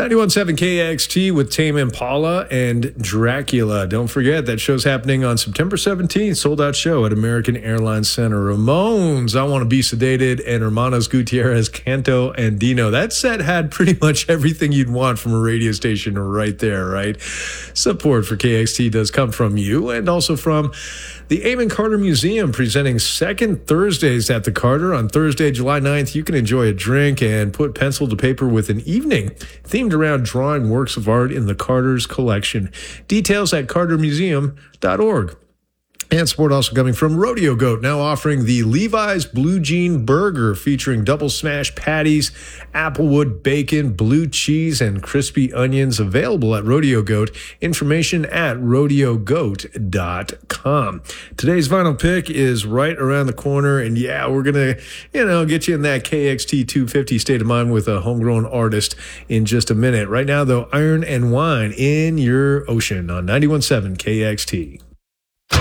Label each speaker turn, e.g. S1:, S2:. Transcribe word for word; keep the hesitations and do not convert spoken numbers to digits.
S1: ninety-one point seven K X T with Tame Impala and Dracula. Don't forget, that show's happening on September seventeenth. Sold-out show at American Airlines Center. Ramones, I Want to Be Sedated, and Hermanos Gutierrez, Canto and Dino. That set had pretty much everything you'd want from a radio station right there, right? Support for K X T does come from you and also from the Amon Carter Museum, presenting Second Thursdays at the Carter. On Thursday, July ninth, you can enjoy a drink and put pencil to paper with an evening themed around drawing works of art in the Carter's collection. Details at carter museum dot org. And support also coming from Rodeo Goat, now offering the Levi's Blue Jean Burger featuring double smash patties, applewood bacon, blue cheese, and crispy onions, available at Rodeo Goat. Information at rodeo goat dot com. Today's vinyl pick is right around the corner, and yeah, we're going to, you know, get you in that K X T two fifty state of mind with a homegrown artist in just a minute. Right now, though, Iron and Wine in Your Ocean on ninety-one point seven K X T.